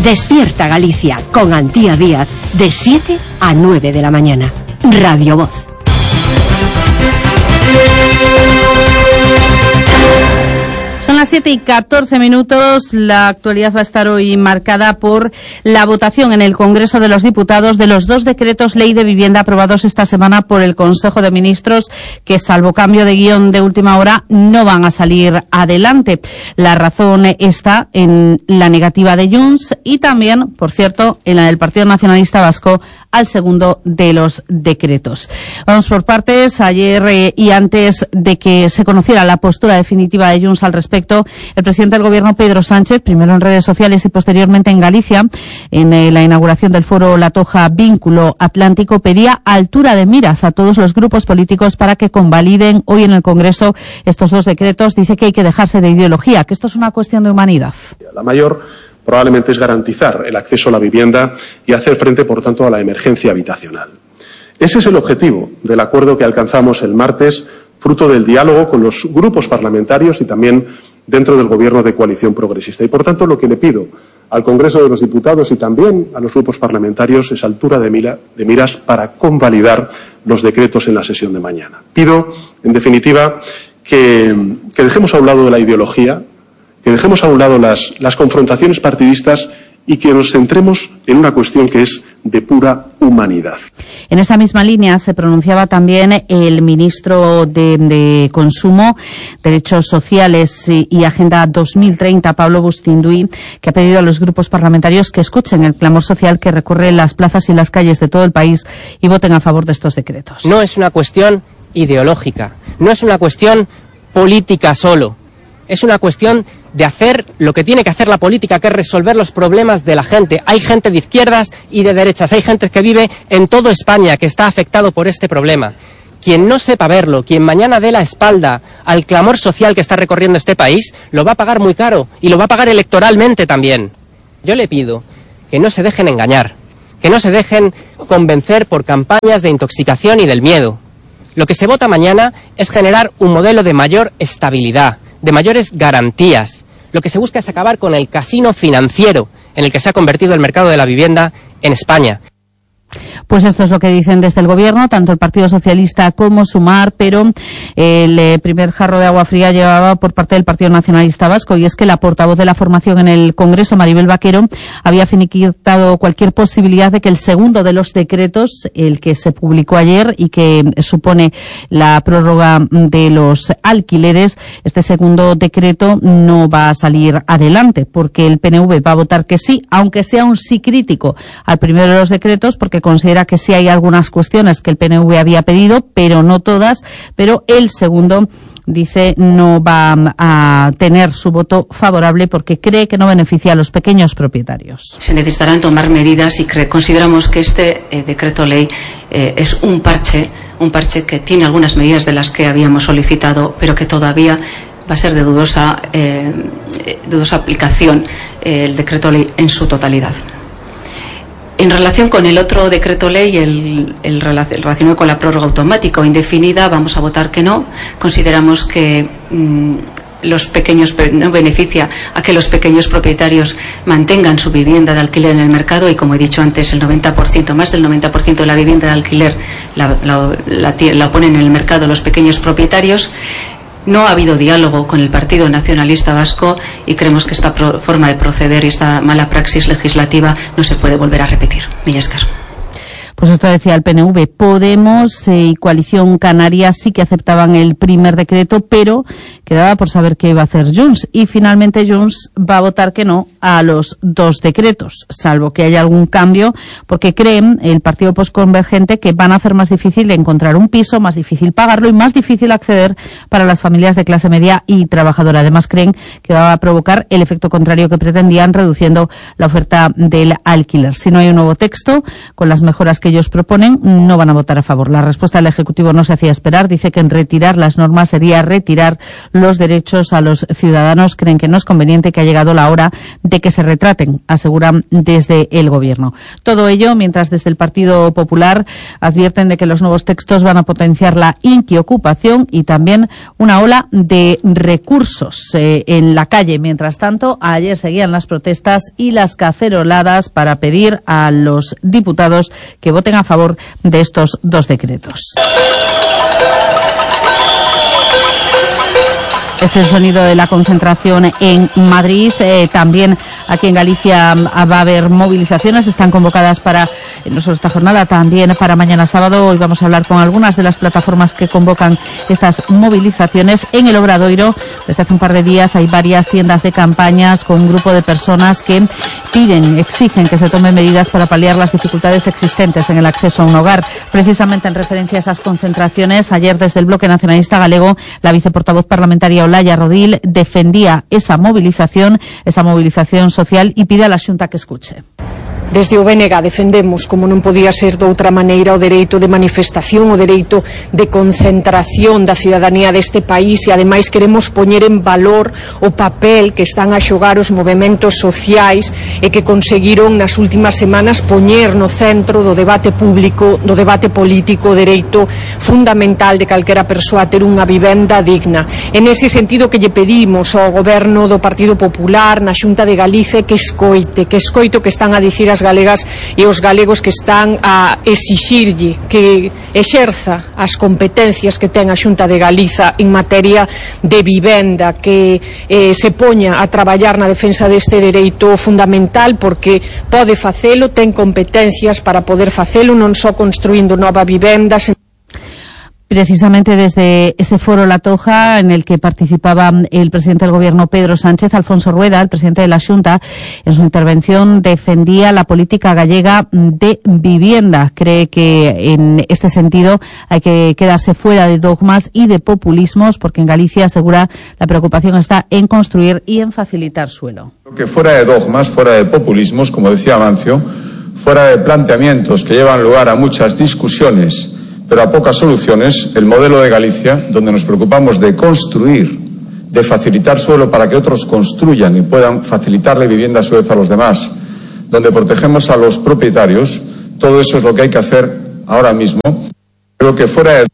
Despierta Galicia con Antía Díaz de 7 a 9 de la mañana. Radio Voz. Son las 7:14. La actualidad va a estar hoy marcada por la votación en el Congreso de los Diputados de los 2 decretos ley de vivienda aprobados esta semana por el Consejo de Ministros, que salvo cambio de guión de última hora no van a salir adelante. La razón está en la negativa de Junts y también, por cierto, en la del Partido Nacionalista Vasco al segundo de los decretos. Vamos por partes. Ayer y antes de que se conociera la postura definitiva de Junts al respecto, el presidente del Gobierno, Pedro Sánchez, primero en redes sociales y posteriormente en Galicia, en la inauguración del foro La Toja Vínculo Atlántico, pedía altura de miras a todos los grupos políticos para que convaliden hoy en el Congreso estos 2 decretos. Dice que hay que dejarse de ideología, que esto es una cuestión de humanidad. La mayor probablemente es garantizar el acceso a la vivienda y hacer frente, por tanto, a la emergencia habitacional. Ese es el objetivo del acuerdo que alcanzamos el martes, fruto del diálogo con los grupos parlamentarios y también dentro del Gobierno de coalición progresista. Y, por tanto, lo que le pido al Congreso de los Diputados y también a los grupos parlamentarios es altura de miras para convalidar los decretos en la sesión de mañana. Pido, en definitiva, que dejemos a un lado de la ideología, que dejemos a un lado las confrontaciones partidistas y que nos centremos en una cuestión que es de pura humanidad. En esa misma línea se pronunciaba también el ministro de Consumo, Derechos Sociales y Agenda 2030, Pablo Bustinduy, que ha pedido a los grupos parlamentarios que escuchen el clamor social que recorre las plazas y las calles de todo el país y voten a favor de estos decretos. No es una cuestión ideológica, no es una cuestión política solo. Es una cuestión de hacer lo que tiene que hacer la política, que es resolver los problemas de la gente. Hay gente de izquierdas y de derechas, hay gente que vive en toda España que está afectado por este problema. Quien no sepa verlo, quien mañana dé la espalda al clamor social que está recorriendo este país, lo va a pagar muy caro y lo va a pagar electoralmente también. Yo le pido que no se dejen engañar, que no se dejen convencer por campañas de intoxicación y del miedo. Lo que se vota mañana es generar un modelo de mayor estabilidad, de mayores garantías. Lo que se busca es acabar con el casino financiero en el que se ha convertido el mercado de la vivienda en España. Pues esto es lo que dicen desde el Gobierno, tanto el Partido Socialista como Sumar, pero el primer jarro de agua fría llevaba por parte del Partido Nacionalista Vasco, y es que la portavoz de la formación en el Congreso, Maribel Vaquero, había finiquitado cualquier posibilidad de que el segundo de los decretos, el que se publicó ayer y que supone la prórroga de los alquileres, este segundo decreto no va a salir adelante, porque el PNV va a votar que sí, aunque sea un sí crítico al primero de los decretos, porque considera que sí hay algunas cuestiones que el PNV había pedido, pero no todas, pero el segundo, dice, no va a tener su voto favorable porque cree que no beneficia a los pequeños propietarios. Se necesitarán tomar medidas y consideramos que este decreto ley es un parche que tiene algunas medidas de las que habíamos solicitado, pero que todavía va a ser de dudosa aplicación el decreto ley en su totalidad. En relación con el otro decreto ley, el relacionado con la prórroga automática o indefinida, vamos a votar que no. Consideramos que no beneficia a que los pequeños propietarios mantengan su vivienda de alquiler en el mercado, y como he dicho antes, más del 90% de la vivienda de alquiler la ponen en el mercado los pequeños propietarios. No ha habido diálogo con el Partido Nacionalista Vasco y creemos que esta forma de proceder y esta mala praxis legislativa no se puede volver a repetir. Mila esker. Pues esto decía el PNV. Podemos y Coalición Canaria sí que aceptaban el primer decreto, pero quedaba por saber qué iba a hacer Junts. Y finalmente Junts va a votar que no a los 2 decretos, salvo que haya algún cambio, porque creen, el Partido Postconvergente, que van a hacer más difícil encontrar un piso, más difícil pagarlo y más difícil acceder para las familias de clase media y trabajadora. Además, creen que va a provocar el efecto contrario que pretendían, reduciendo la oferta del alquiler. Si no hay un nuevo texto, con las mejoras que ellos proponen, no van a votar a favor. La respuesta del Ejecutivo no se hacía esperar. Dice que en retirar las normas sería retirar los derechos a los ciudadanos. Creen que no es conveniente, que ha llegado la hora de que se retraten, aseguran desde el Gobierno. Todo ello mientras desde el Partido Popular advierten de que los nuevos textos van a potenciar la inquiocupación y también una ola de recursos en la calle. Mientras tanto, ayer seguían las protestas y las caceroladas para pedir a los diputados que voten a favor de estos dos decretos. Es el sonido de la concentración en Madrid. También aquí en Galicia va a haber movilizaciones. Están convocadas para, no solo esta jornada, también para mañana sábado. Hoy vamos a hablar con algunas de las plataformas que convocan estas movilizaciones. En el Obradoiro, desde hace un par de días, hay varias tiendas de campañas con un grupo de personas que exigen que se tomen medidas para paliar las dificultades existentes en el acceso a un hogar. Precisamente en referencia a esas concentraciones, ayer desde el Bloque Nacionalista Galego, la viceportavoz parlamentaria Olaya Rodil defendía esa movilización social y pide a la Xunta que escuche. Desde o BNG defendemos, como non podía ser de outra maneira, o dereito de manifestación, o dereito de concentración da ciudadanía deste país e, ademais, queremos poñer en valor o papel que están a xogar os movementos sociais e que conseguiron nas últimas semanas poñer no centro do debate público, do debate político, o dereito fundamental de calquera persoa a ter unha vivenda digna. En ese sentido que lle pedimos ao Goberno do Partido Popular na Xunta de Galicia que escoite o que están a dicir as galegas e os galegos que están a exixirlle que exerza as competencias que ten a Xunta de Galiza en materia de vivenda, que se poña a traballar na defensa deste dereito fundamental, porque pode facelo, ten competencias para poder facelo, non só construindo nova vivenda. Precisamente desde ese foro La Toja, en el que participaba el presidente del Gobierno, Pedro Sánchez, Alfonso Rueda, el presidente de la Xunta, en su intervención defendía la política gallega de vivienda. Cree que en este sentido hay que quedarse fuera de dogmas y de populismos, porque en Galicia, asegura, la preocupación está en construir y en facilitar suelo. Que fuera de dogmas, fuera de populismos, como decía Amancio, fuera de planteamientos que llevan lugar a muchas discusiones, pero a pocas soluciones, el modelo de Galicia, donde nos preocupamos de construir, de facilitar suelo para que otros construyan y puedan facilitarle vivienda a su vez a los demás, donde protegemos a los propietarios, todo eso es lo que hay que hacer ahora mismo. Creo que fuera de...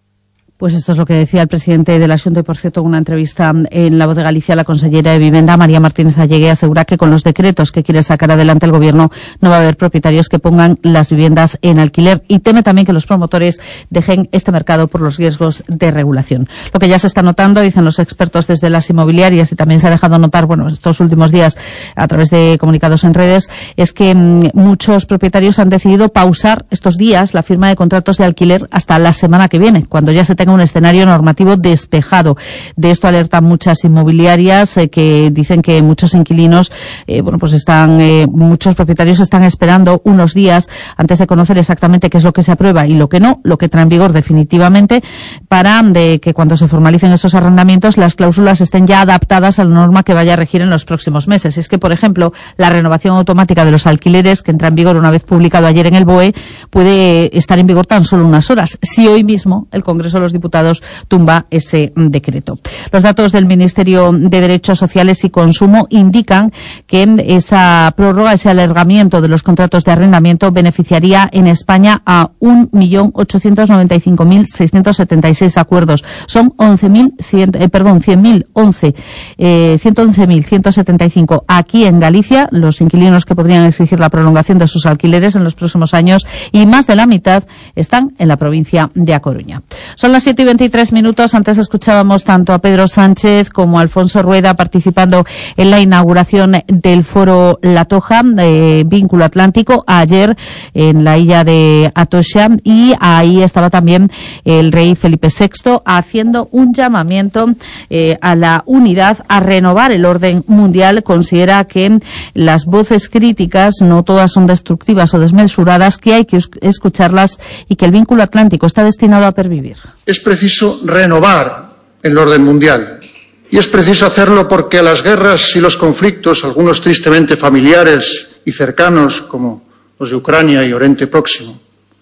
Pues esto es lo que decía el presidente de la Xunta y, por cierto, en una entrevista en La Voz de Galicia, la consellera de Vivienda, María Martínez Allegué, asegura que con los decretos que quiere sacar adelante el Gobierno no va a haber propietarios que pongan las viviendas en alquiler, y teme también que los promotores dejen este mercado por los riesgos de regulación. Lo que ya se está notando, dicen los expertos desde las inmobiliarias, y también se ha dejado notar, estos últimos días a través de comunicados en redes, es que muchos propietarios han decidido pausar estos días la firma de contratos de alquiler hasta la semana que viene, cuando ya se tenga un escenario normativo despejado. De esto alertan muchas inmobiliarias que dicen que muchos inquilinos, muchos propietarios están esperando unos días antes de conocer exactamente qué es lo que se aprueba y lo que no, lo que entra en vigor definitivamente, para que cuando se formalicen esos arrendamientos las cláusulas estén ya adaptadas a la norma que vaya a regir en los próximos meses. Es que, por ejemplo, la renovación automática de los alquileres, que entra en vigor una vez publicado ayer en el BOE, puede estar en vigor tan solo unas horas, si hoy mismo el Congreso de los Diputados tumba ese decreto. Los datos del Ministerio de Derechos Sociales y Consumo indican que esa prórroga, ese alargamiento de los contratos de arrendamiento beneficiaría en España a 1.895.676 acuerdos. Son 111.175 aquí en Galicia, los inquilinos que podrían exigir la prolongación de sus alquileres en los próximos años, y más de la mitad están en la provincia de A Coruña. Son las 7:23 minutos. Antes escuchábamos tanto a Pedro Sánchez como a Alfonso Rueda participando en la inauguración del foro La Toja, Vínculo Atlántico, ayer en la isla de Atocha, y ahí estaba también el rey Felipe VI haciendo un llamamiento a la unidad, a renovar el orden mundial. Considera que las voces críticas no todas son destructivas o desmesuradas, que hay que escucharlas y que el vínculo atlántico está destinado a pervivir. Es preciso renovar el orden mundial, y es preciso hacerlo porque las guerras y los conflictos, algunos tristemente familiares y cercanos como los de Ucrania y Oriente Próximo,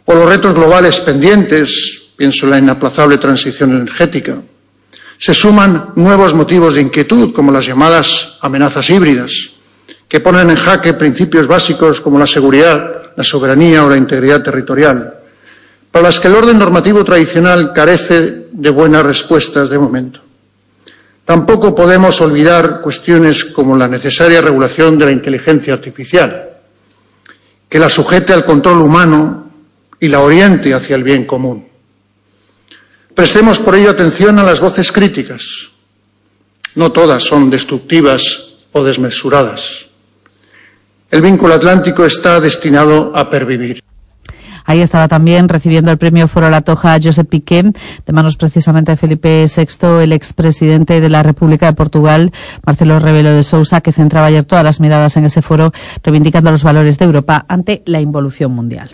o los retos globales pendientes, pienso en la inaplazable transición energética, se suman nuevos motivos de inquietud, como las llamadas amenazas híbridas, que ponen en jaque principios básicos como la seguridad, la soberanía o la integridad territorial, para las que el orden normativo tradicional carece de buenas respuestas de momento. Tampoco podemos olvidar cuestiones como la necesaria regulación de la inteligencia artificial, que la sujete al control humano y la oriente hacia el bien común. Prestemos por ello atención a las voces críticas. No todas son destructivas o desmesuradas. El vínculo atlántico está destinado a pervivir. Ahí estaba también recibiendo el premio Foro La Toja Josep Piqué, de manos precisamente de Felipe VI, el expresidente de la República de Portugal, Marcelo Rebelo de Sousa, que centraba ayer todas las miradas en ese foro, reivindicando los valores de Europa ante la involución mundial.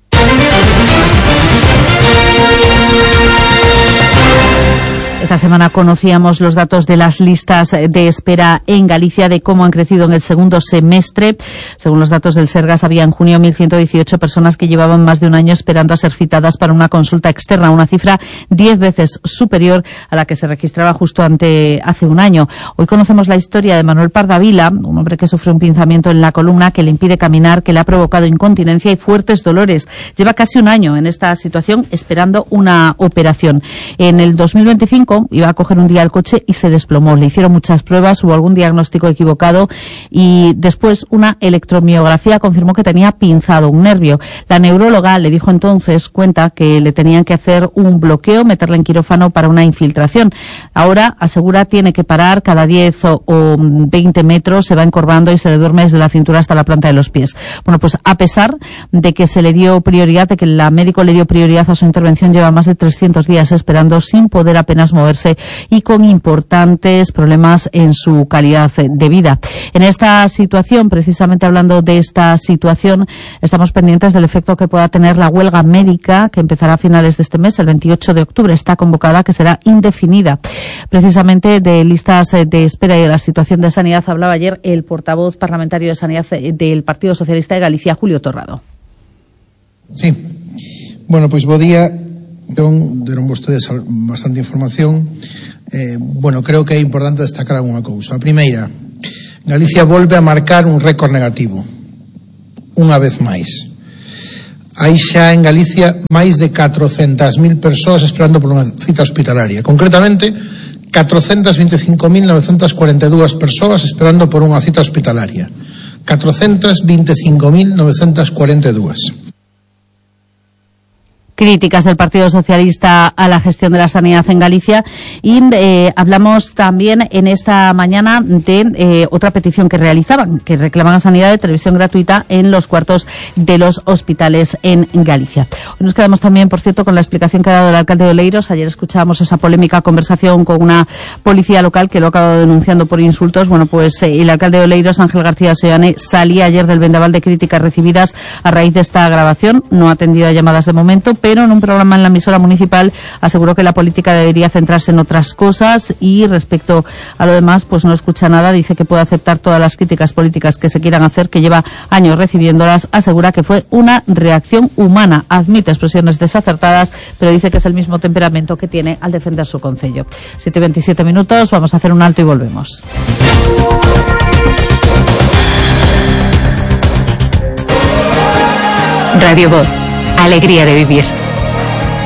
Esta semana conocíamos los datos de las listas de espera en Galicia, de cómo han crecido en el segundo semestre. Según los datos del Sergas, había en junio 1.118 personas que llevaban más de un año esperando a ser citadas para una consulta externa, una cifra 10 veces superior a la que se registraba justo hace un año. Hoy conocemos la historia de Manuel Pardavila, un hombre que sufre un pinzamiento en la columna que le impide caminar, que le ha provocado incontinencia y fuertes dolores. Lleva casi un año en esta situación esperando una operación. En el 2025 iba a coger un día el coche y se desplomó. Le hicieron muchas pruebas, hubo algún diagnóstico equivocado y después una electromiografía confirmó que tenía pinzado un nervio. La neuróloga le dijo entonces, cuenta, que le tenían que hacer un bloqueo, meterle en quirófano para una infiltración. Ahora, asegura, tiene que parar cada 10 o 20 metros, se va encorvando y se le duerme desde la cintura hasta la planta de los pies. Bueno, pues a pesar de que se le dio prioridad, de que la médico le dio prioridad a su intervención, lleva más de 300 días esperando sin poder apenas moverse y con importantes problemas en su calidad de vida. En esta situación, precisamente hablando de esta situación, estamos pendientes del efecto que pueda tener la huelga médica que empezará a finales de este mes, el 28 de octubre. Está convocada, que será indefinida. Precisamente de listas de espera y de la situación de sanidad hablaba ayer el portavoz parlamentario de Sanidad del Partido Socialista de Galicia, Julio Torrado. Sí. Bueno, pois bo día. Deron vostedes bastante información. Creo que é importante destacar unha cousa. A primeira, Galicia volve a marcar un récord negativo. Unha vez máis. Hai xa en Galicia máis de 400.000 persoas esperando por unha cita hospitalaria. Concretamente, 425.942 persoas esperando por unha cita hospitalaria. 425.942. Críticas del Partido Socialista a la gestión de la sanidad en Galicia y hablamos también en esta mañana de otra petición que realizaban, que reclaman a Sanidad de televisión gratuita en los cuartos de los hospitales en Galicia. Hoy nos quedamos también, por cierto, con la explicación que ha dado el alcalde de Oleiros. Ayer escuchábamos esa polémica conversación con una policía local que lo ha acabado denunciando por insultos. Bueno, pues el alcalde de Oleiros, Ángel García Sollane, salía ayer del vendaval de críticas recibidas a raíz de esta grabación. No ha atendido a llamadas de momento, pero en un programa en la emisora municipal aseguró que la política debería centrarse en otras cosas y respecto a lo demás pues no escucha nada. Dice que puede aceptar todas las críticas políticas que se quieran hacer, que lleva años recibiéndolas. Asegura que fue una reacción humana, admite expresiones desacertadas, pero dice que es el mismo temperamento que tiene al defender su concello. 7:27 minutos, vamos a hacer un alto y volvemos. Radio Voz, alegría de vivir.